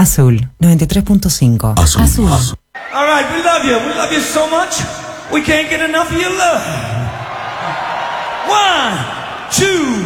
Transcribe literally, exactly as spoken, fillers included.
Azul, noventa y tres punto cinco. Azul. Azul. Azul. All right, we love you. We love you so much. We can't get enough of your love. One, two.